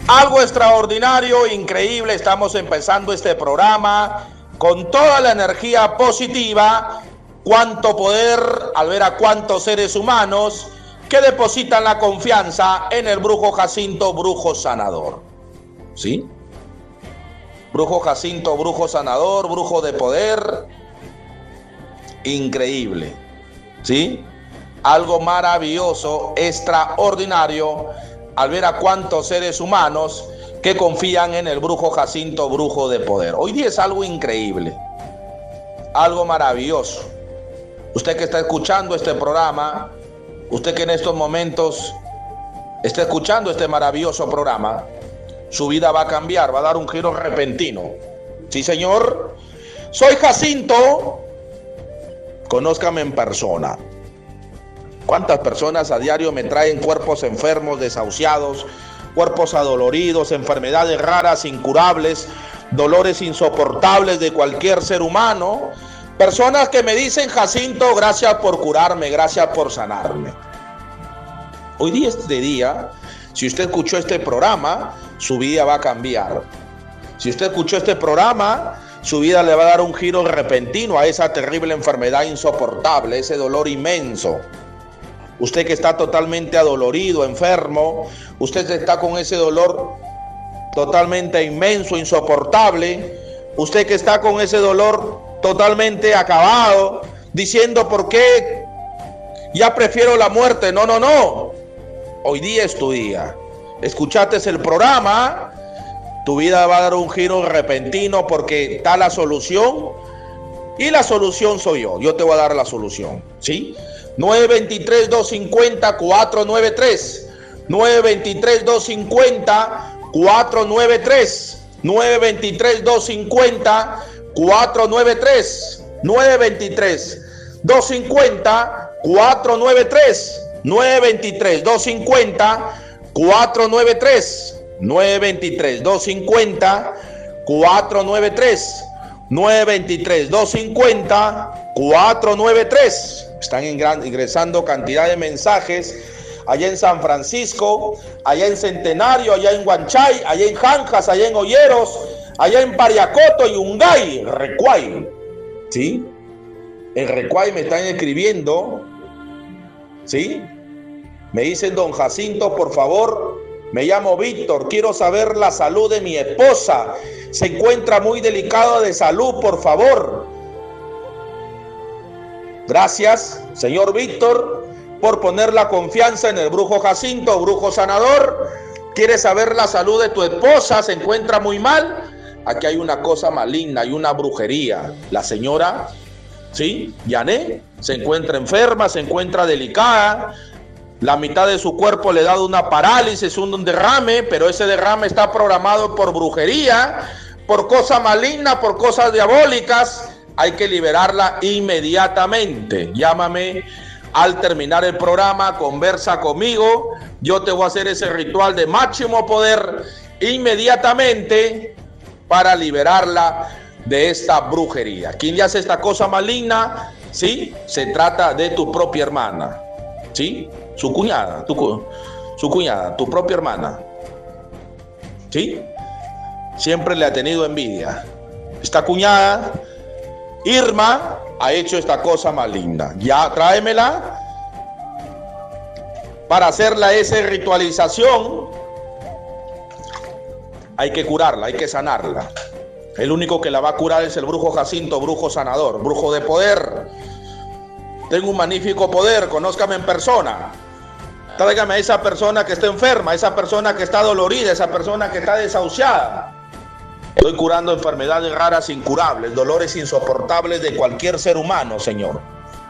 Algo extraordinario, increíble. Estamos empezando este programa con toda la energía positiva. Cuánto poder al ver a cuántos seres humanos que depositan la confianza en el brujo Jacinto, brujo sanador. ¿Sí? Brujo Jacinto, brujo sanador, brujo de poder. Increíble. ¿Sí? Algo maravilloso, extraordinario, al ver a cuántos seres humanos que confían en el brujo Jacinto, brujo de poder. Hoy día es algo increíble, algo maravilloso. Usted que está escuchando este programa, usted que en estos momentos está escuchando este maravilloso programa, su vida va a cambiar, va a dar un giro repentino. Sí, señor. Soy Jacinto, conózcame en persona. ¿Cuántas personas a diario me traen cuerpos enfermos, desahuciados, cuerpos adoloridos, enfermedades raras, incurables, dolores insoportables de cualquier ser humano? Personas que me dicen: Jacinto, gracias por curarme, gracias por sanarme. Hoy día, este día, si usted escuchó este programa, su vida va a cambiar. Si usted escuchó este programa, su vida le va a dar un giro repentino a esa terrible enfermedad insoportable, ese dolor inmenso. Usted que está totalmente adolorido, enfermo, usted que está con ese dolor totalmente inmenso, insoportable, usted que está con ese dolor totalmente acabado, diciendo: ¿por qué ya prefiero la muerte? No, no, no. Hoy día es tu día. Escuchaste el programa, tu vida va a dar un giro repentino porque está la solución, y la solución soy yo. Yo te voy a dar la solución, ¿sí? 923-250-493. 923-250-493. 923-250-493. 923-250-493. 923-250-493. 923-250-493. 923-250-493. Están ingresando cantidad de mensajes allá en San Francisco, allá en Centenario, allá en Huanchay, allá en Janjas, allá en Olleros, allá en Pariacoto, Yungay, Recuay. ¿Sí? En Recuay me están escribiendo. ¿Sí? Me dicen: don Jacinto, por favor, me llamo Víctor, quiero saber la salud de mi esposa. Se encuentra muy delicada de salud, por favor. Gracias, señor Víctor, por poner la confianza en el brujo Jacinto, brujo sanador. ¿Quieres saber la salud de tu esposa? ¿Se encuentra muy mal? Aquí hay una cosa maligna, hay una brujería. La señora, ¿sí? Yané, se encuentra enferma, se encuentra delicada. La mitad de su cuerpo le ha dado una parálisis, un derrame, pero ese derrame está programado por brujería, por cosas malignas, por cosas diabólicas. Hay que liberarla inmediatamente. Llámame al terminar el programa, conversa conmigo. Yo te voy a hacer ese ritual de máximo poder inmediatamente para liberarla de esta brujería. ¿Quién le hace esta cosa maligna? ¿Sí? Se trata de tu propia hermana. ¿Sí? Su cuñada, tu propia hermana. ¿Sí? Siempre le ha tenido envidia. Esta cuñada, Irma, ha hecho esta cosa maligna. Ya, tráemela para hacerla esa ritualización. Hay que curarla, hay que sanarla. El único que la va a curar es el brujo Jacinto, brujo sanador, brujo de poder. Tengo un magnífico poder, conózcame en persona. Tráigame a esa persona que está enferma, a esa persona que está dolorida, a esa persona que está desahuciada. Estoy curando enfermedades raras, incurables, dolores insoportables de cualquier ser humano, Señor.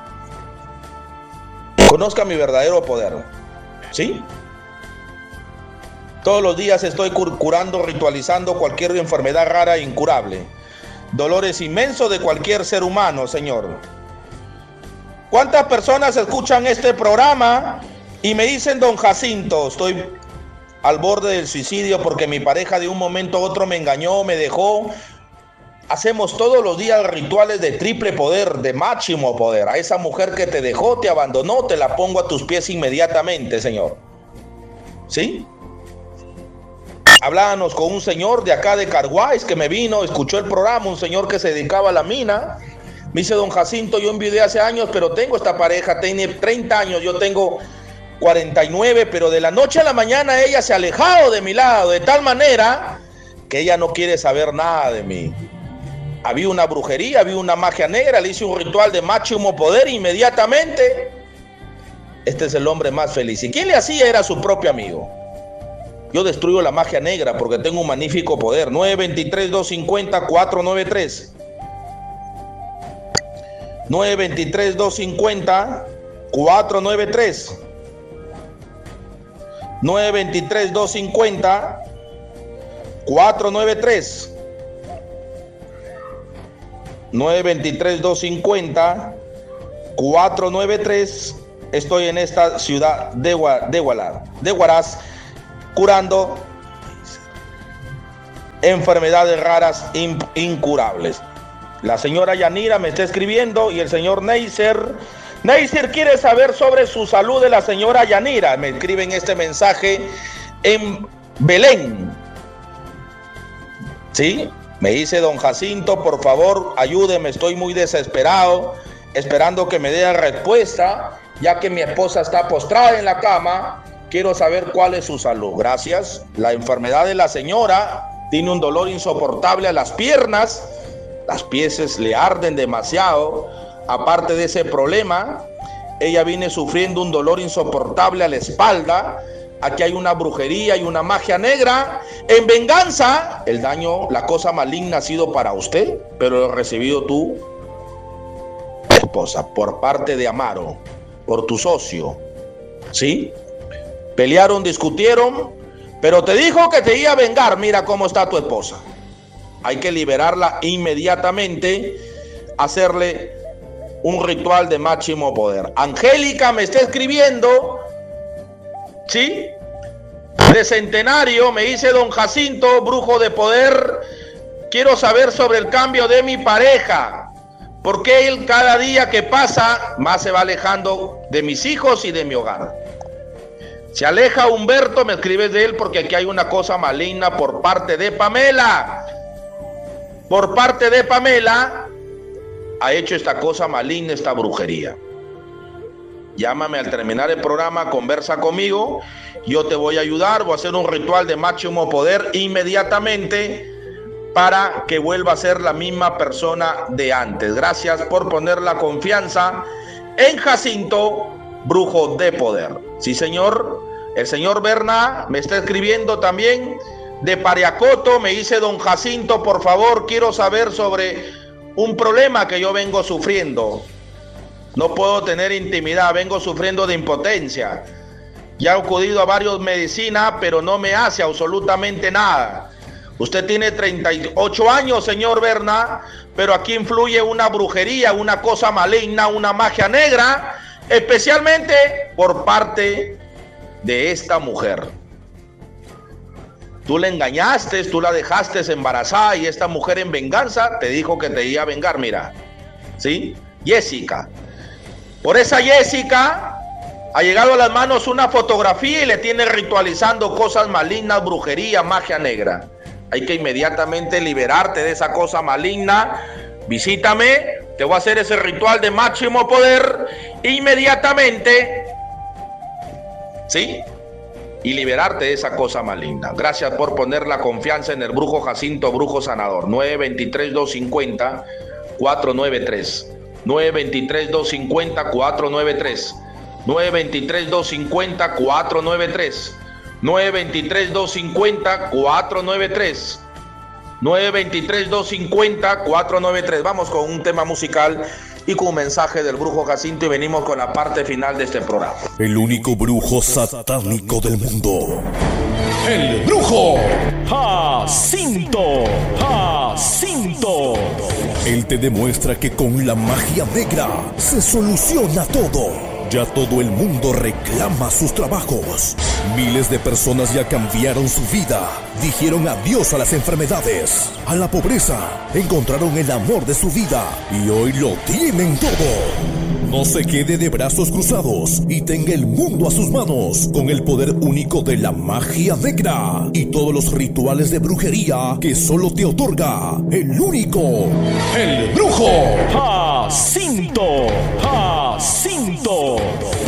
Conozca mi verdadero poder. ¿Sí? Todos los días estoy curando, ritualizando cualquier enfermedad rara e incurable. Dolores inmensos de cualquier ser humano, Señor. ¿Cuántas personas escuchan este programa y me dicen: don Jacinto, estoy al borde del suicidio porque mi pareja de un momento a otro me engañó, me dejó? Hacemos todos los días rituales de triple poder, de máximo poder. A esa mujer que te dejó, te abandonó, te la pongo a tus pies inmediatamente, Señor. ¿Sí? Hablábamos con un señor de acá de Carguays que me vino, escuchó el programa, un señor que se dedicaba a la mina. Me dice: don Jacinto, yo envidié hace años, pero tengo esta pareja, tiene 30 años, yo tengo 49, pero de la noche a la mañana ella se ha alejado de mi lado, de tal manera que ella no quiere saber nada de mí. Había una brujería, había una magia negra, le hice un ritual de máximo poder e inmediatamente este es el hombre más feliz. ¿Y quién le hacía? Era su propio amigo. Yo destruyo la magia negra porque tengo un magnífico poder. 923-250-493. 923-250-493. 923-250-493. 923-250-493. Estoy en esta ciudad de Huaraz, curando enfermedades raras incurables. La señora Yanira me está escribiendo y el señor Neisser quiere saber sobre su salud de la señora Yanira. Me escriben este mensaje en Belén. ¿Sí? Me dice: don Jacinto, por favor, ayúdeme, estoy muy desesperado, esperando que me dé respuesta, ya que mi esposa está postrada en la cama. Quiero saber cuál es su salud. Gracias. La enfermedad de la señora tiene un dolor insoportable a las piernas. Las pies le arden demasiado. Aparte de ese problema, ella viene sufriendo un dolor insoportable a la espalda. Aquí hay una brujería y una magia negra. En venganza, el daño, la cosa maligna ha sido para usted, pero lo has recibido tu esposa por parte de Amaro, por tu socio. ¿Sí? Pelearon, discutieron, pero te dijo que te iba a vengar. Mira cómo está tu esposa. Hay que liberarla inmediatamente, hacerle un ritual de máximo poder. Angélica me está escribiendo, ¿sí? De Centenario, me dice: don Jacinto, brujo de poder, quiero saber sobre el cambio de mi pareja. Porque él cada día que pasa más se va alejando de mis hijos y de mi hogar. Se aleja Humberto, me escribes de él porque aquí hay una cosa maligna por parte de Pamela. Por parte de Pamela ha hecho esta cosa maligna, esta brujería. Llámame al terminar el programa, conversa conmigo, yo te voy a ayudar, voy a hacer un ritual de máximo poder inmediatamente para que vuelva a ser la misma persona de antes. Gracias por poner la confianza en Jacinto, brujo de poder. Sí, señor. El señor Berna me está escribiendo también de Pariacoto. Me dice: don Jacinto, por favor, quiero saber sobre un problema que yo vengo sufriendo. No puedo tener intimidad, vengo sufriendo de impotencia. Ya he acudido a varias medicinas, pero no me hace absolutamente nada. Usted tiene 38 años, señor Berna, pero aquí influye una brujería, una cosa maligna, una magia negra, especialmente por parte de esta mujer. Tú le engañaste, tú la dejaste embarazada y esta mujer en venganza te dijo que te iba a vengar. Mira, ¿sí? Jessica. Por esa Jessica ha llegado a las manos una fotografía y le tiene ritualizando cosas malignas, brujería, magia negra. Hay que inmediatamente liberarte de esa cosa maligna. Visítame, te voy a hacer ese ritual de máximo poder inmediatamente, ¿sí? Y liberarte de esa cosa maligna. Gracias por poner la confianza en el brujo Jacinto, brujo sanador. 923-250-493. 923-250-493. 923-250-493. 923-250-493. 923-250-493. Vamos con un tema musical y con un mensaje del brujo Jacinto y venimos con la parte final de este programa. El único brujo satánico del mundo. El brujo Jacinto. Jacinto. Él te demuestra que con la magia negra se soluciona todo. Ya todo el mundo reclama sus trabajos. Miles de personas ya cambiaron su vida. Dijeron adiós a las enfermedades, a la pobreza. Encontraron el amor de su vida y hoy lo tienen todo. no se quede de brazos cruzados y tenga el mundo a sus manos con el poder único de la magia negra y todos los rituales de brujería que solo te otorga el único, el brujo Jacinto.